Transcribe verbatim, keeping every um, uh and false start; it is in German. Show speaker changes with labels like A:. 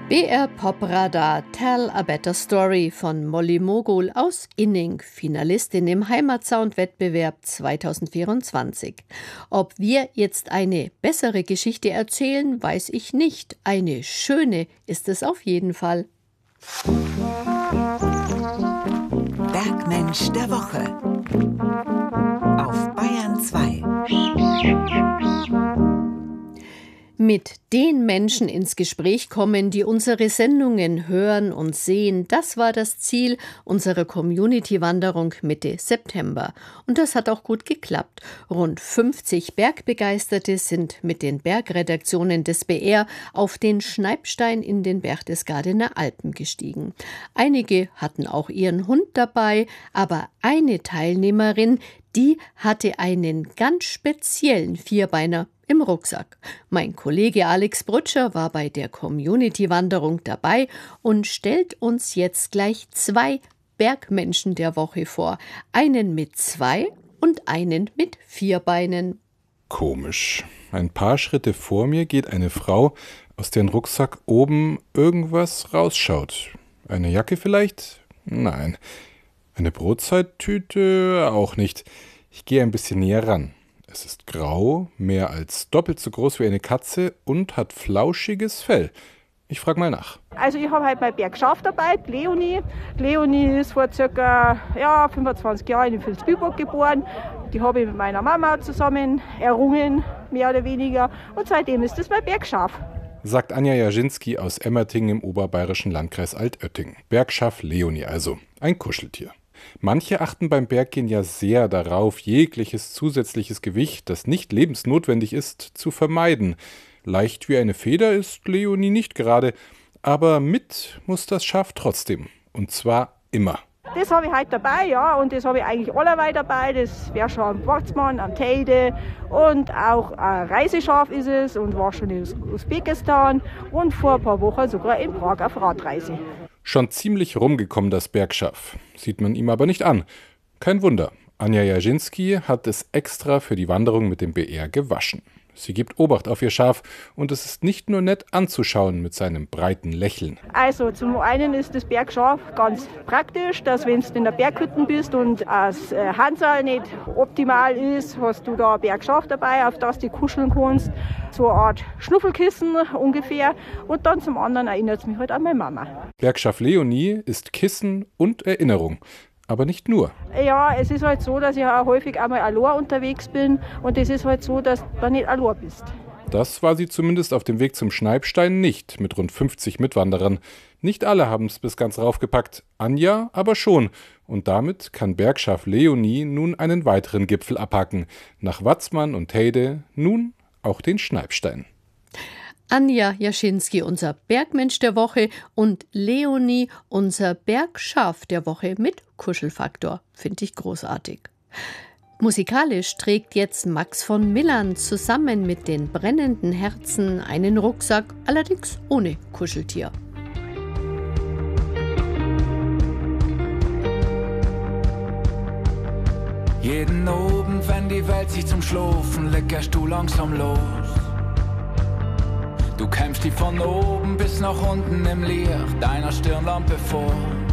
A: B R Popradar Tell a Better Story von Molly Mogul aus Inning, Finalistin im Heimatsound-Wettbewerb zweitausendvierundzwanzig. Ob wir jetzt eine bessere Geschichte erzählen, weiß ich nicht. Eine schöne ist es auf jeden Fall.
B: Bergmensch der Woche auf Bayern zwei.
A: Mit den Menschen ins Gespräch kommen, die unsere Sendungen hören und sehen, das war das Ziel unserer Community-Wanderung Mitte September. Und das hat auch gut geklappt. Rund fünfzig Bergbegeisterte sind mit den Bergredaktionen des B R auf den Schneibstein in den Berchtesgadener Alpen gestiegen. Einige hatten auch ihren Hund dabei, aber eine Teilnehmerin, die hatte einen ganz speziellen Vierbeiner im Rucksack. Mein Kollege Alex Brutscher war bei der Community-Wanderung dabei und stellt uns jetzt gleich zwei Bergmenschen der Woche vor. Einen mit zwei und einen mit vier Beinen.
C: Komisch. Ein paar Schritte vor mir geht eine Frau, aus deren Rucksack oben irgendwas rausschaut. Eine Jacke vielleicht? Nein. Eine Brotzeittüte? Auch nicht. Ich gehe ein bisschen näher ran. Es ist grau, mehr als doppelt so groß wie eine Katze und hat flauschiges Fell. Ich frage mal nach.
D: Also ich habe halt mein Bergschaf dabei, die Leonie. Die Leonie ist vor ca. Ja, fünfundzwanzig Jahren in Vilsbiburg geboren. Die habe ich mit meiner Mama zusammen errungen, mehr oder weniger. Und seitdem ist das mein Bergschaf.
C: Sagt Anja Jaschinski aus Emmerting im oberbayerischen Landkreis Altötting. Bergschaf Leonie also, ein Kuscheltier. Manche achten beim Berggehen ja sehr darauf, jegliches zusätzliches Gewicht, das nicht lebensnotwendig ist, zu vermeiden. Leicht wie eine Feder ist Leonie nicht gerade, aber mit muss das Schaf trotzdem. Und zwar immer.
D: Das habe ich halt dabei, ja, und das habe ich eigentlich allerweil dabei. Das wäre schon am Watzmann, am Teide und auch ein Reiseschaf ist es und war schon in Usbekistan und vor ein paar Wochen sogar in Prag auf Radreise.
C: Schon ziemlich rumgekommen, das Bergschaf. Sieht man ihm aber nicht an. Kein Wunder. Anja Jaschinski hat es extra für die Wanderung mit dem B R gewaschen. Sie gibt Obacht auf ihr Schaf und es ist nicht nur nett anzuschauen mit seinem breiten Lächeln.
D: Also zum einen ist das Bergschaf ganz praktisch, dass wenn du in der Berghütte bist und das Hansal nicht optimal ist, hast du da ein Bergschaf dabei, auf das du kuscheln kannst. So eine Art Schnuffelkissen ungefähr. Und dann zum anderen erinnert es mich halt an meine Mama.
C: Bergschaf Leonie ist Kissen und Erinnerung. Aber nicht nur.
D: Ja, es ist halt so, dass ich auch häufig einmal allein unterwegs bin und es ist halt so, dass du nicht allein bist.
C: Das war sie zumindest auf dem Weg zum Schneibstein nicht, mit rund fünfzig Mitwanderern. Nicht alle haben es bis ganz raufgepackt, Anja aber schon. Und damit kann Bergschaf Leonie nun einen weiteren Gipfel abhaken. Nach Watzmann und Teide nun auch den Schneibstein.
A: Anja Jaschinski, unser Bergmensch der Woche, und Leonie, unser Bergschaf der Woche mit Kuschelfaktor. Finde ich großartig. Musikalisch trägt jetzt Max von Millern zusammen mit den brennenden Herzen einen Rucksack, allerdings ohne Kuscheltier.
E: Jeden Abend, wenn die Welt sich zum Schlafen legt, gehst du langsam los. Du kämpfst die von oben bis nach unten im Licht deiner Stirnlampe vor.